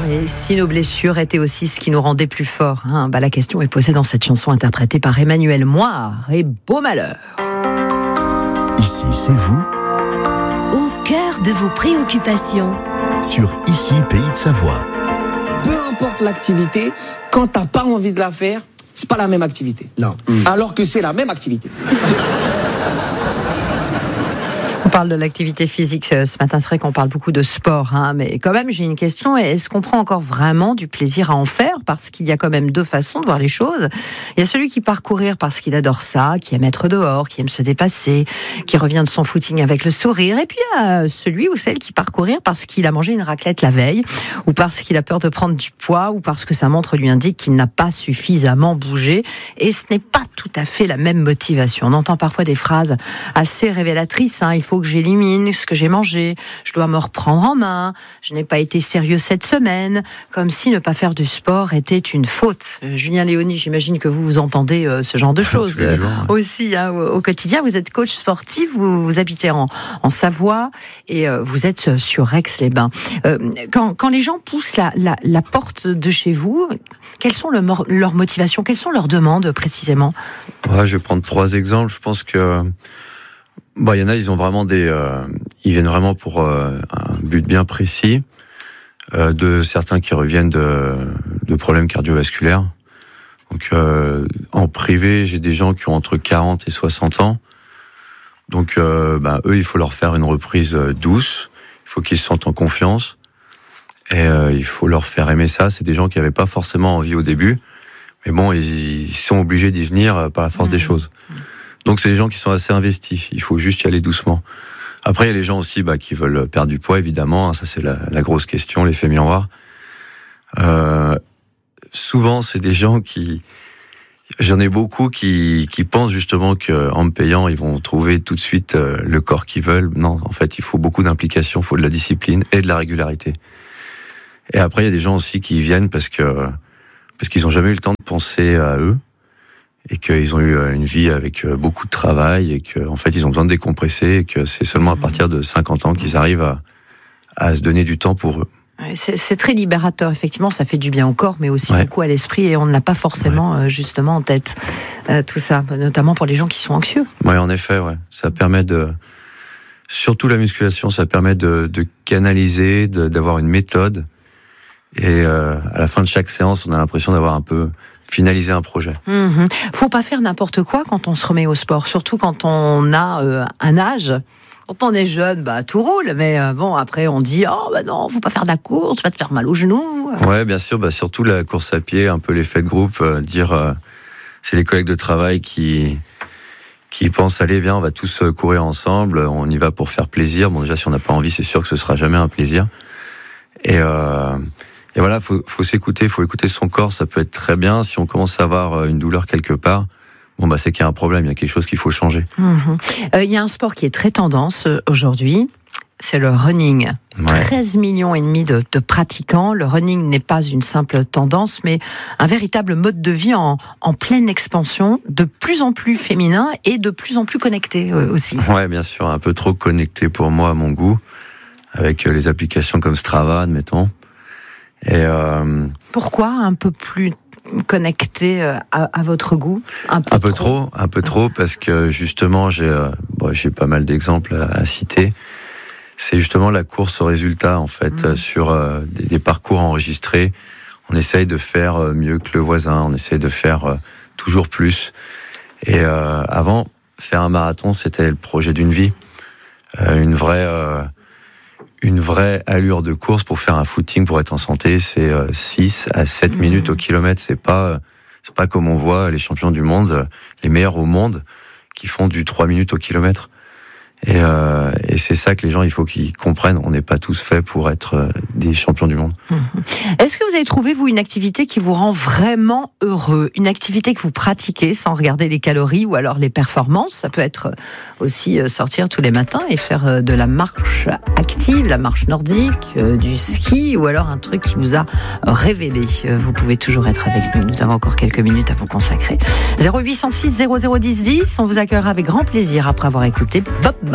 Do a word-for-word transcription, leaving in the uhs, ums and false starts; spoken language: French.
et si nos blessures étaient aussi ce qui nous rendait plus forts, hein, bah la question est posée dans cette chanson interprétée par Emmanuel Moire et Beau Malheur. Ici, c'est vous. Au cœur de vos préoccupations. Sur Ici, Pays de Savoie. Peu importe l'activité, quand t'as pas envie de la faire, c'est pas la même activité. Non. Mmh. Alors que c'est la même activité. On parle de l'activité physique ce matin, c'est vrai qu'on parle beaucoup de sport, hein, mais quand même j'ai une question, est-ce qu'on prend encore vraiment du plaisir à en faire? Parce qu'il y a quand même deux façons de voir les choses. Il y a celui qui part courir parce qu'il adore ça, qui aime être dehors, qui aime se dépasser, qui revient de son footing avec le sourire, et puis il y a celui ou celle qui part courir parce qu'il a mangé une raclette la veille, ou parce qu'il a peur de prendre du poids, ou parce que sa montre lui indique qu'il n'a pas suffisamment bougé, et ce n'est pas tout à fait la même motivation. On entend parfois des phrases assez révélatrices, hein, il faut que j'élimine ce que j'ai mangé, je dois me reprendre en main, je n'ai pas été sérieux cette semaine, comme si ne pas faire du sport était une faute. Euh, Julien Léonie, j'imagine que vous vous entendez euh, ce genre de choses euh, jours, ouais. aussi hein, au, au quotidien. Vous êtes coach sportif, vous, vous habitez en, en Savoie et euh, vous êtes sur Aix-les-Bains. Euh, quand, quand les gens poussent la, la, la porte de chez vous, quelles sont le, leurs motivations, quelles sont leurs demandes précisément? Ouais, je vais prendre trois exemples. Je pense que Bah, il y en a, ils ont vraiment des, euh, ils viennent vraiment pour euh, un but bien précis. Euh, de certains qui reviennent de, de problèmes cardiovasculaires. Donc, euh, en privé, j'ai des gens qui ont entre quarante et soixante ans. Donc, euh, bah, eux, il faut leur faire une reprise douce. Il faut qu'ils se sentent en confiance. Et euh, il faut leur faire aimer ça. C'est des gens qui n'avaient pas forcément envie au début. Mais bon, ils, ils sont obligés d'y venir par la force mmh. des choses. Donc c'est des gens qui sont assez investis, il faut juste y aller doucement. Après il y a les gens aussi bah, qui veulent perdre du poids évidemment, ça c'est la, la grosse question, l'effet miroir. Euh, souvent c'est des gens qui, j'en ai beaucoup qui, qui pensent justement qu'en me payant ils vont trouver tout de suite euh, le corps qu'ils veulent. Non, en fait il faut beaucoup d'implication, il faut de la discipline et de la régularité. Et après il y a des gens aussi qui viennent parce que parce qu'ils n'ont jamais eu le temps de penser à eux. Et qu'ils ont eu une vie avec beaucoup de travail et qu'en fait ils ont besoin de décompresser et que c'est seulement à partir de cinquante ans qu'ils arrivent à, à se donner du temps pour eux. C'est, c'est très libérateur, effectivement, ça fait du bien au corps, mais aussi ouais. beaucoup à l'esprit, et on ne l'a pas forcément ouais. justement en tête, euh, tout ça, notamment pour les gens qui sont anxieux. Oui, en effet, ouais. Ça permet de... Surtout la musculation, ça permet de, de canaliser, de, d'avoir une méthode, et euh, à la fin de chaque séance, on a l'impression d'avoir un peu... finaliser un projet. Mmh. Faut pas faire n'importe quoi quand on se remet au sport, surtout quand on a euh, un âge. Quand on est jeune, bah tout roule, mais euh, bon après on dit oh bah non, faut pas faire de la course, tu vas te faire mal aux genoux. Ouais, bien sûr, bah surtout la course à pied, un peu l'effet de groupe, euh, dire euh, c'est les collègues de travail qui qui pensent allez viens on va tous courir ensemble, on y va pour faire plaisir. Bon déjà si on n'a pas envie, c'est sûr que ce sera jamais un plaisir. Et euh, Et voilà, faut, faut s'écouter, faut écouter son corps, ça peut être très bien. Si on commence à avoir une douleur quelque part, bon bah c'est qu'il y a un problème, il y a quelque chose qu'il faut changer. Mmh. Euh, il y a un sport qui est très tendance aujourd'hui, c'est le running. Ouais. treize millions et demi de, de pratiquants. Le running n'est pas une simple tendance, mais un véritable mode de vie en, en pleine expansion, de plus en plus féminin et de plus en plus connecté euh, aussi. Ouais, bien sûr, un peu trop connecté pour moi à mon goût, avec les applications comme Strava, admettons. Et euh... Pourquoi un peu plus connecté à, à votre goût? Un peu, un peu trop. trop, un peu trop, parce que justement, j'ai, euh, bon, j'ai pas mal d'exemples à, à citer. C'est justement la course au résultat, en fait, mmh. sur euh, des, des parcours enregistrés. On essaye de faire mieux que le voisin, on essaye de faire euh, toujours plus. Et euh, avant, faire un marathon, c'était le projet d'une vie, euh, une vraie. Euh, Une vraie allure de course pour faire un footing, pour être en santé, c'est six à sept mmh. minutes au kilomètre. C'est pas, c'est pas comme on voit les champions du monde, les meilleurs au monde, qui font du trois minutes au kilomètre. Et, euh, et c'est ça que les gens, il faut qu'ils comprennent. On n'est pas tous faits pour être des champions du monde. Mmh. Est-ce que vous avez trouvé, vous, une activité qui vous rend vraiment heureux? Une activité que vous pratiquez sans regarder les calories ou alors les performances? Ça peut être aussi sortir tous les matins et faire de la marche active, la marche nordique, du ski, ou alors un truc qui vous a révélé. Vous pouvez toujours être avec nous. Nous avons encore quelques minutes à vous consacrer. zéro huit cent six zéro zéro dix dix. On vous accueillera avec grand plaisir après avoir écouté Bob